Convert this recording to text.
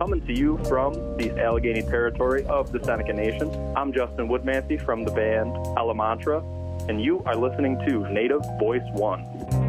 Coming to you from the Allegheny territory of the Seneca Nation, I'm Justin Woodmansey from the band Alamantra, and you are listening to Native Voice One.